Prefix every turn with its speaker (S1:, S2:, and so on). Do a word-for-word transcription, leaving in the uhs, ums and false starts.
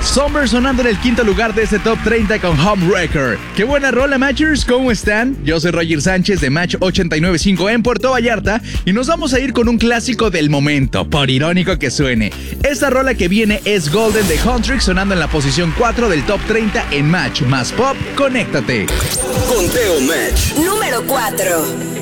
S1: Somber sonando en el quinto lugar de este top treinta con Homewrecker. ¡Qué buena rola, Matchers! ¿Cómo están? Yo soy Roger Sánchez de Match ochenta y nueve punto cinco en Puerto Vallarta y nos vamos a ir con un clásico del momento, por irónico que suene. Esta rola que viene es Golden de Huntrix sonando en la posición cuatro del top treinta en Match más Pop. Conéctate.
S2: Conteo Match
S3: número cuatro.